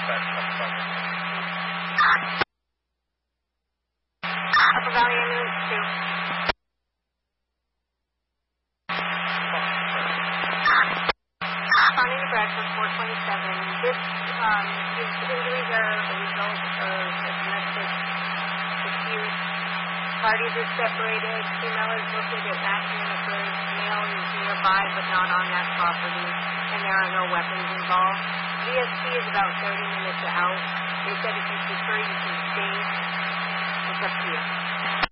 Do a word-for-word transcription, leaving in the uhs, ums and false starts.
Upper Valley Ambulance two. County, Nebraska four twenty-seven. This um, these injuries are the result of a domestic dispute. Parties are separated. Female is located at Maximum Acres. Male is nearby but not on that property, and there are no weapons involved. V S P is about thirty minutes out. They said if you prefer, you can stay. It's up to you.